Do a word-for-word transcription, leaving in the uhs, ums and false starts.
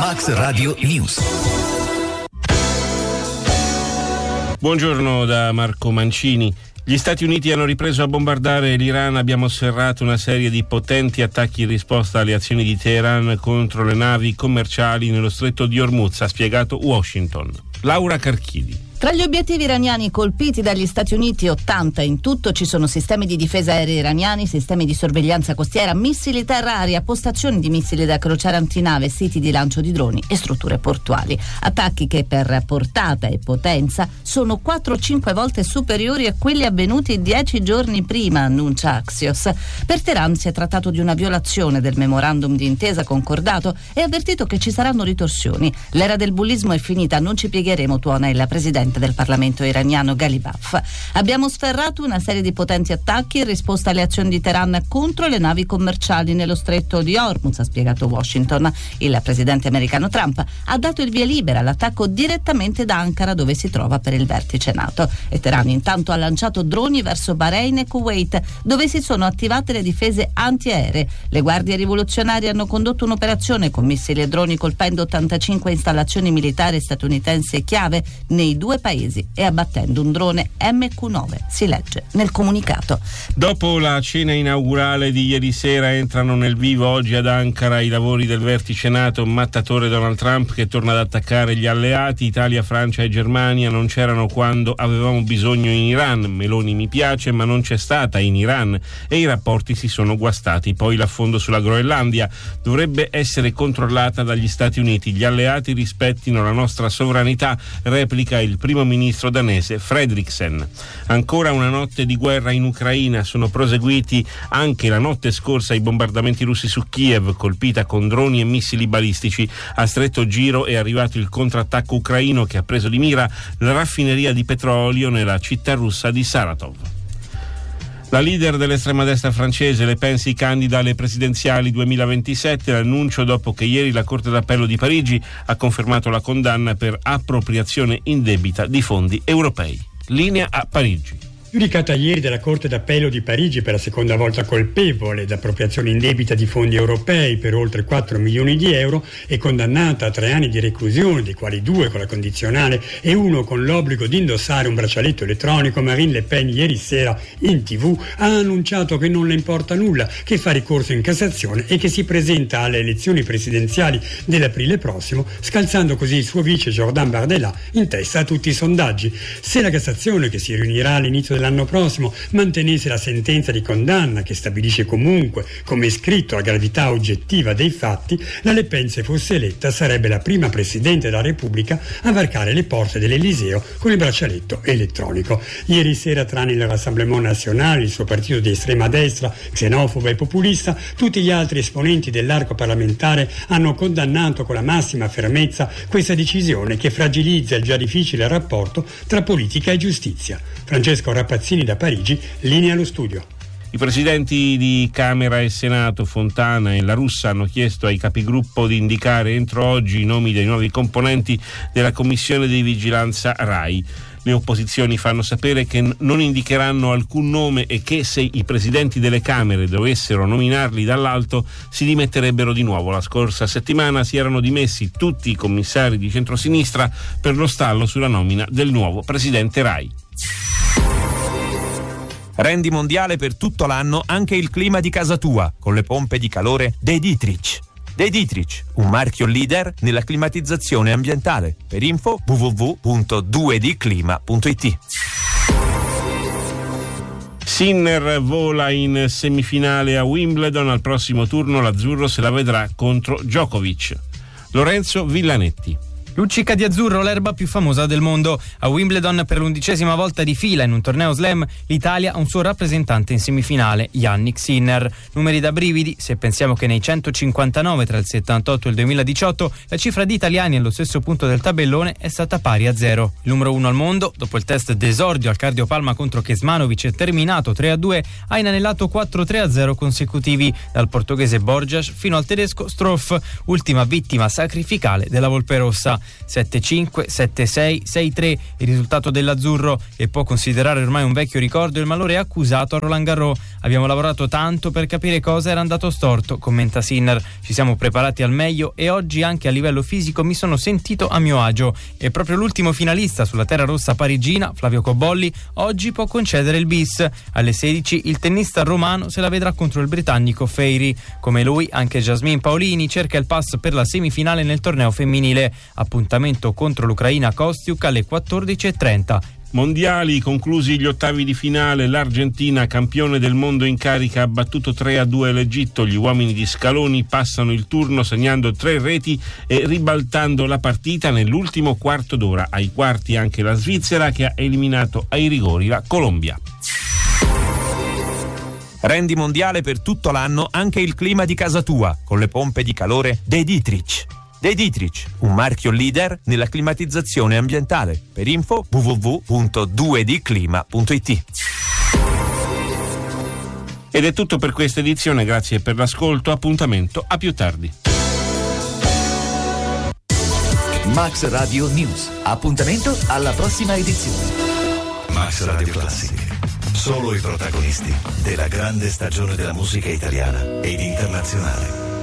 Max Radio News. Buongiorno da Marco Mancini. Gli Stati Uniti hanno ripreso a bombardare l'Iran. Abbiamo sferrato una serie di potenti attacchi in risposta alle azioni di Teheran contro le navi commerciali nello stretto di Hormuz, ha spiegato Washington. Laura Carchidi. Tra gli obiettivi iraniani colpiti dagli Stati Uniti, ottanta in tutto, ci sono sistemi di difesa aerea iraniani, sistemi di sorveglianza costiera, missili terra-aria, postazioni di missili da crociera antinave, siti di lancio di droni e strutture portuali. Attacchi che per portata e potenza sono quattro o cinque volte superiori a quelli avvenuti dieci giorni prima, annuncia Axios. Per Teheran si è trattato di una violazione del memorandum di intesa concordato e ha avvertito che ci saranno ritorsioni. L'era del bullismo è finita, non ci piegheremo, tuona il presidente del Parlamento iraniano Ghalibaf. Abbiamo sferrato una serie di potenti attacchi in risposta alle azioni di Teheran contro le navi commerciali nello stretto di Hormuz, ha spiegato Washington. Il presidente americano Trump ha dato il via libera all'attacco direttamente da Ankara, dove si trova per il vertice NATO. E Teheran intanto ha lanciato droni verso Bahrain e Kuwait, dove si sono attivate le difese antiaeree. Le guardie rivoluzionarie hanno condotto un'operazione con missili e droni colpendo ottantacinque installazioni militari statunitensi chiave nei due paesi e abbattendo un drone emme cu nove, si legge nel comunicato. Dopo la cena inaugurale di ieri sera entrano nel vivo oggi ad Ankara i lavori del vertice NATO, mattatore Donald Trump che torna ad attaccare gli alleati. Italia, Francia e Germania non c'erano quando avevamo bisogno in Iran. Meloni mi piace ma non c'è stata in Iran e i rapporti si sono guastati. Poi l'affondo sulla Groenlandia dovrebbe essere controllata dagli Stati Uniti. Gli alleati rispettino la nostra sovranità, replica il primo ministro danese Fredriksen. Ancora una notte di guerra in Ucraina. Sono proseguiti anche la notte scorsa i bombardamenti russi su Kiev, colpita con droni e missili balistici. A stretto giro è arrivato il contrattacco ucraino che ha preso di mira la raffineria di petrolio nella città russa di Saratov. La leader dell'estrema destra francese Le Pen si candida alle presidenziali duemilaventisette, l'annuncio dopo che ieri la Corte d'Appello di Parigi ha confermato la condanna per appropriazione indebita di fondi europei. Linea a Parigi. Giudicata ieri dalla Corte d'Appello di Parigi per la seconda volta colpevole d'appropriazione indebita di fondi europei per oltre quattro milioni di euro e condannata a tre anni di reclusione, dei quali due con la condizionale e uno con l'obbligo di indossare un braccialetto elettronico, Marine Le Pen ieri sera in tv ha annunciato che non le importa nulla, che fa ricorso in Cassazione e che si presenta alle elezioni presidenziali dell'aprile prossimo, scalzando così il suo vice Jordan Bardella in testa a tutti i sondaggi. Se la Cassazione, che si riunirà all'inizio dell'anno prossimo, mantenesse la sentenza di condanna che stabilisce comunque, come è scritto, la gravità oggettiva dei fatti, la Le Pen, se fosse eletta, sarebbe la prima Presidente della Repubblica a varcare le porte dell'Eliseo con il braccialetto elettronico. Ieri sera, tranne il Rassemblement National, il suo partito di estrema destra, xenofobo e populista, tutti gli altri esponenti dell'arco parlamentare hanno condannato con la massima fermezza questa decisione che fragilizza il già difficile rapporto tra politica e giustizia. Francesco Rapazzini da Parigi, linea allo studio. I presidenti di Camera e Senato, Fontana e La Russa, hanno chiesto ai capigruppo di indicare entro oggi i nomi dei nuovi componenti della Commissione di Vigilanza RAI. Le opposizioni fanno sapere che non indicheranno alcun nome e che se i presidenti delle Camere dovessero nominarli dall'alto si dimetterebbero di nuovo. La scorsa settimana si erano dimessi tutti i commissari di centrosinistra per lo stallo sulla nomina del nuovo presidente RAI. Rendi mondiale per tutto l'anno anche il clima di casa tua con le pompe di calore De Dietrich. De Dietrich, un marchio leader nella climatizzazione ambientale. Per info w w w punto due d clima punto i t. Sinner vola in semifinale a Wimbledon, al prossimo turno l'azzurro se la vedrà contro Djokovic. Lorenzo Villanetti. Luccica di azzurro, l'erba più famosa del mondo. A Wimbledon per l'undicesima volta di fila in un torneo slam, l'Italia ha un suo rappresentante in semifinale, Jannik Sinner. Numeri da brividi se pensiamo che nei centocinquantanove tra il settantotto e il duemiladiciotto la cifra di italiani allo stesso punto del tabellone è stata pari a zero. Il numero uno al mondo, dopo il test d'esordio al cardiopalma contro Kecmanovic terminato tre a due, ha inanellato quattro tre a zero consecutivi, dal portoghese Borjas fino al tedesco Struff, ultima vittima sacrificale della Volpe Rossa. sette cinque sette sei sei tre. Il risultato dell'azzurro, che può considerare ormai un vecchio ricordo, il malore accusato a Roland Garros. Abbiamo lavorato tanto per capire cosa era andato storto, commenta Sinner. Ci siamo preparati al meglio e oggi anche a livello fisico mi sono sentito a mio agio. E proprio l'ultimo finalista sulla terra rossa parigina, Flavio Cobolli, oggi può concedere il bis. Alle sedici il tennista romano se la vedrà contro il britannico Feiry. Come lui anche Jasmine Paolini cerca il pass per la semifinale nel torneo femminile. Appuntamento contro l'Ucraina Kostiuk alle quattordici e trenta. Mondiali, conclusi gli ottavi di finale, l'Argentina, campione del mondo in carica, ha battuto tre a due l'Egitto. Gli uomini di Scaloni passano il turno segnando tre reti e ribaltando la partita nell'ultimo quarto d'ora. Ai quarti anche la Svizzera, che ha eliminato ai rigori la Colombia. Rendi mondiale per tutto l'anno anche il clima di casa tua con le pompe di calore De Dietrich. De Dietrich, un marchio leader nella climatizzazione ambientale. Per info w w w punto due d clima punto i t. Ed è tutto per questa edizione, grazie per l'ascolto, appuntamento a più tardi. Max Radio News, appuntamento alla prossima edizione. Max Radio Classic, solo i protagonisti della grande stagione della musica italiana ed internazionale.